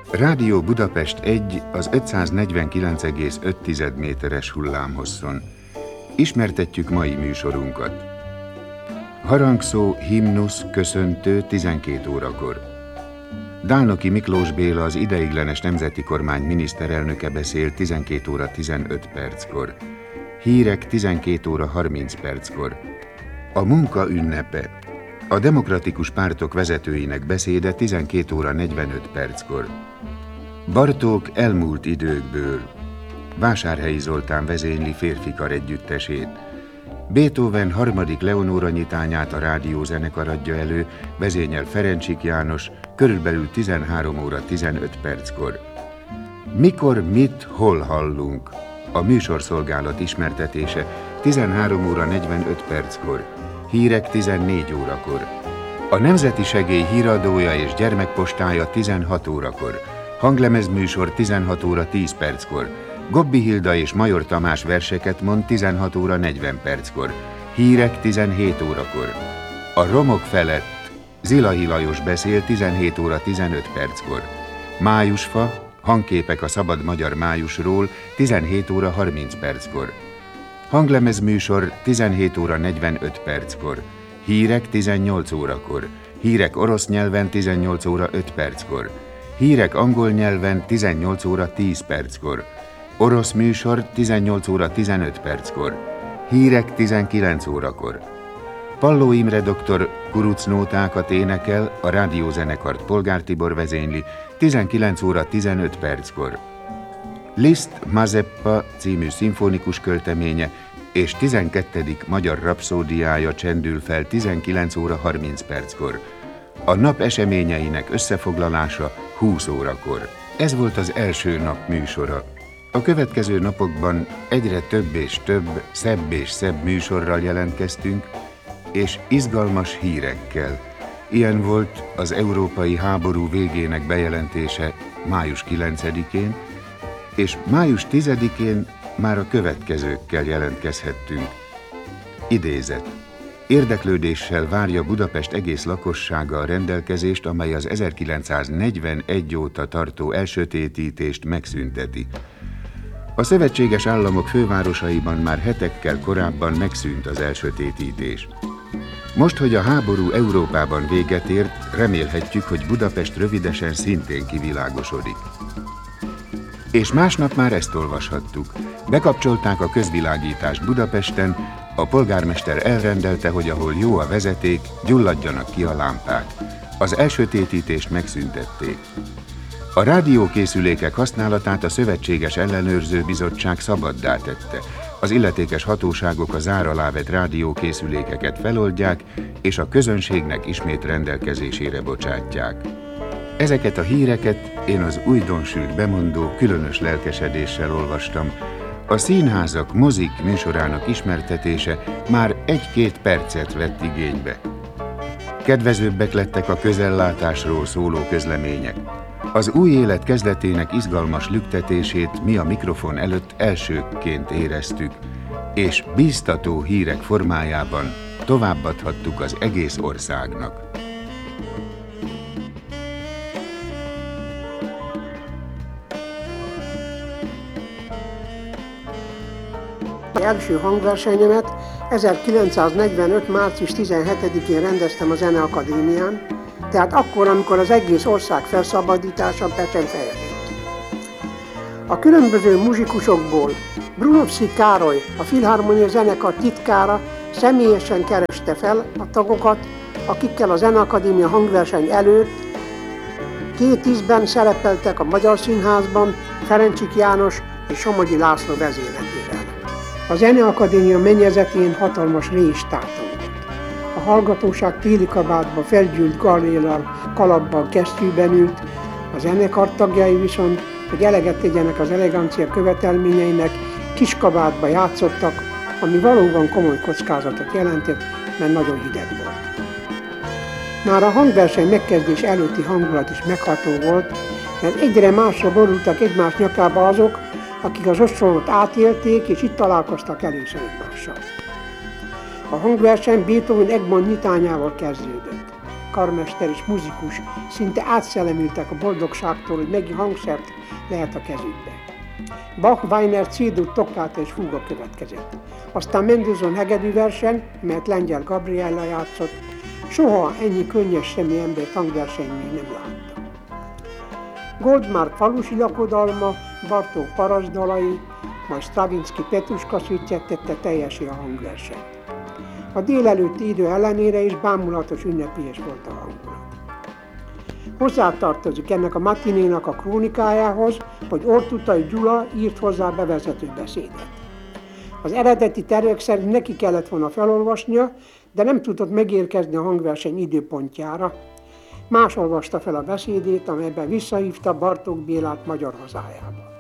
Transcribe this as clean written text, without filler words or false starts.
Rádió Budapest 1 az 549,5 méteres hullámhosszon. Ismertetjük mai műsorunkat. Harangszó, himnusz, köszöntő 12 órakor. Dálnoki Miklós Béla, az ideiglenes nemzeti kormány miniszterelnöke beszél 12 óra 15 perckor. Hírek 12 óra 30 perckor. A munka ünnepe. A demokratikus pártok vezetőinek beszéde 12 óra 45 perckor. Bartók elmúlt időkből. Vásárhelyi Zoltán vezényli férfikar együttesét. Beethoven harmadik Leonóra nyitányát a rádiózenekar adja elő, vezényel Ferencsik János, körülbelül 13 óra 15 perckor. Mikor, mit, hol hallunk? A műsorszolgálat ismertetése 13 óra 45 perckor. Hírek 14 órakor. A Nemzeti Segély híradója és gyermekpostája 16 órakor. Hanglemezműsor 16 óra 10 perckor. Gobbi Hilda és Major Tamás verseket mond 16 óra 40 perckor. Hírek 17 órakor. A romok felett Zilahi Lajos beszél 17 óra 15 perckor. Májusfa, hangképek a szabad magyar májusról 17 óra 30 perckor. Hanglemezműsor 17 óra 45 perckor. Hírek 18 órakor. Hírek orosz nyelven 18 óra 5 perckor. Hírek angol nyelven 18 óra 10 perckor. Orosz műsor 18 óra 15 perckor. Hírek 19 órakor. Palló Imre doktor kurucnótákat énekel, a rádiózenekart Polgár Tibor vezényli 19 óra 15 perckor. Liszt Mazeppa című szimfonikus költeménye és 12. magyar rapszódiája csendül fel 19 óra 30 perckor. A nap eseményeinek összefoglalása 20 órakor. Ez volt az első nap műsora. A következő napokban egyre több és több, szebb és szebb műsorral jelentkeztünk, és izgalmas hírekkel. Ilyen volt az európai háború végének bejelentése május 9-én, és május 10-én már a következőkkel jelentkezhettünk. Idézet. Érdeklődéssel várja Budapest egész lakossága a rendelkezést, amely az 1941 óta tartó elsötétítést megszünteti. A szövetséges államok fővárosaiban már hetekkel korábban megszűnt az elsötétítés. Most, hogy a háború Európában véget ért, remélhetjük, hogy Budapest rövidesen szintén kivilágosodik. És másnap már ezt olvashattuk. Bekapcsolták a közvilágítást Budapesten, a polgármester elrendelte, hogy ahol jó a vezeték, gyulladjanak ki a lámpák. Az elsötétítést megszüntették. A rádiókészülékek használatát a Szövetséges Ellenőrző Bizottság szabaddá tette. Az illetékes hatóságok a zár alá vett rádiókészülékeket feloldják, és a közönségnek ismét rendelkezésére bocsátják. Ezeket a híreket én az újdonsült bemondó különös lelkesedéssel olvastam. A színházak, mozik műsorának ismertetése már 1-2 percet vett igénybe. Kedvezőbbek lettek a közellátásról szóló közlemények. Az új élet kezdetének izgalmas lüktetését mi a mikrofon előtt elsőkként éreztük, és bíztató hírek formájában továbbadhattuk az egész országnak. Első hangversenyemet 1945. március 17-én rendeztem a Zeneakadémián, tehát akkor, amikor az egész ország felszabadítása Pecsen fejezett. A különböző muzsikusokból Brunovszky Károly, a Filharmonia zenekar titkára személyesen kereste fel a tagokat, akikkel a Zeneakadémia hangverseny előtt 2 ízben szerepeltek a Magyar Színházban Ferencsik János és Somogyi László vezényletével. A Zeneakadémia mennyezetén hatalmas rézstáton volt. A hallgatóság téli kabátba, felgyűlt galléllal, kalapban, kesztyűben ült, a zenekar tagjai viszont, hogy eleget tegyenek az elegancia követelményeinek, kis kabátba játszottak, ami valóban komoly kockázatot jelentett, mert nagyon hideg volt. Már a hangverseny megkezdés előtti hangulat is megható volt, mert egyre másra borultak egymás nyakába azok, akik az ostronot átélték, és itt találkoztak először egymással. A hangverseny Beethoven Egmont nyitányával kezdődött. karmester és muzsikus szinte átszellemültek a boldogságtól, hogy megint hangszert lehet a kezükbe. Bach, Weiner, C-dur, toccata és fuga következett. Aztán Mendelssohn hegedűverseny, melyet Lengyel Gabriella játszott, soha ennyi könnyes szemű embert hangversenyen még nem látta. Goldmark falusi lakodalma, Bartók paraszdalai, majd Stravinsky Petruska szüttyentette teljessé a hangversenyt. A délelőtti idő ellenére is bámulatos ünnepélyes volt a hangulat. Hozzátartozik ennek a matinénak a krónikájához, hogy Ortutay Gyula írt hozzá bevezető beszédet. Az eredeti tervek szerint neki kellett volna felolvasnia, de nem tudott megérkezni a hangverseny időpontjára. Más olvasta fel a beszédét, amelyben visszahívta Bartók Bélát magyar hazájába.